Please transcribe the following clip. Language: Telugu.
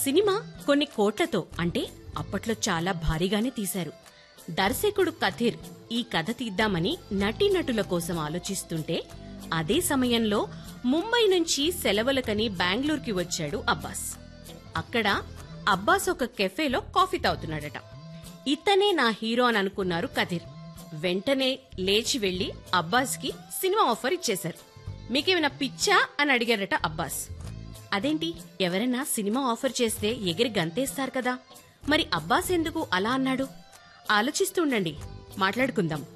సినిమా కొన్ని కోట్లతో అంటే అప్పట్లో చాలా భారీగానే తీశారు. దర్శకుడు కథీర్ ఈ కథ తీద్దామని నటీనటుల కోసం ఆలోచిస్తుంటే అదే సమయంలో ముంబై నుంచి సెలవులకని బెంగళూరుకి వచ్చాడు అబ్బాస్. అక్కడ అబ్బాస్ ఒక కెఫేలో కాఫీ తాగుతున్నాడట. ఇతనే నా హీరో అని అనుకున్నారు కథీర్. వెంటనే లేచి వెళ్లి అబ్బాస్కి సినిమా ఆఫర్ ఇచ్చేశారు. మీకేమైనా పిచ్చా అని అడిగారట అబ్బాస్. అదేంటి, ఎవరైనా సినిమా ఆఫర్ చేస్తే ఎగిరి గంతేస్తారు కదా, మరి అబ్బాస్ ఎందుకు అలా అన్నాడు? ఆలోచిస్తుండండి, మాట్లాడుకుందాం.